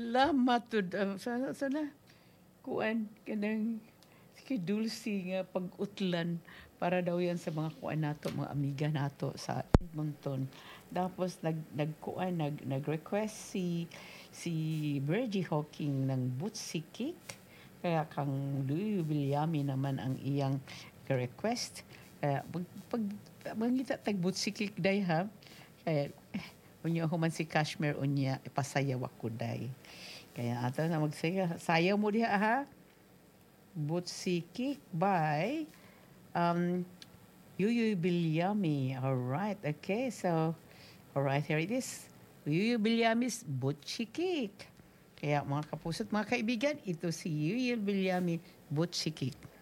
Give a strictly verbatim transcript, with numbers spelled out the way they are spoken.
Salamat tud um, sana sana kuan kanang kay Dulce nga pag-utlan para daw yan sa mga kuan nato, mga amiga nato sa Edmonton. Tapos nag nagkuan nag nag-request si si Virgie Hawking ng Bootsy Cake. Kaya kang Louie Villami naman ang iyang request. Kaya pag, pag mangita tag Bootsy Cake day ha. Kaya eh, unya human si Kashmir unya ipasayaw ako day. Kaya ato na magsaya. Sayaw mo diha ha. Bootsy Cake by um, Yuyu Bilyami. All right. Okay. So, all right. Here it is. Yuyu Bilyami's Bootsy Cake. Kaya mga kapusot, mga kaibigan, ito si Yuyu Bilyami Bootsy Cake.